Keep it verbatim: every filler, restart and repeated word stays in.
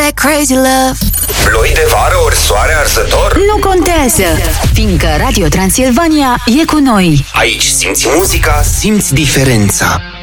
that crazy love. Ploi de vară ori soare arzător? Nu contează, fiindcă Radio Transilvania e cu noi. Aici simți muzica, simți diferența.